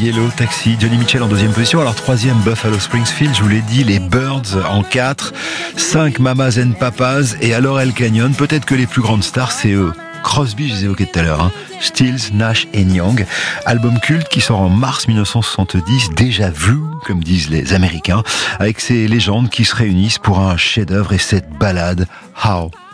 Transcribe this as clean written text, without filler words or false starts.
Yellow Taxi, Johnny Mitchell en deuxième position. Alors troisième, Buffalo Springfield, je vous l'ai dit, les Birds en 4, 5 Mamas and Papas et alors El Canyon. Peut-être que les plus grandes stars, c'est eux. Crosby, je les évoquais tout à l'heure, Stills, Nash et Young. Album culte qui sort en mars 1970, déjà vu, comme disent les Américains, avec ces légendes qui se réunissent pour un chef-d'œuvre et cette ballade How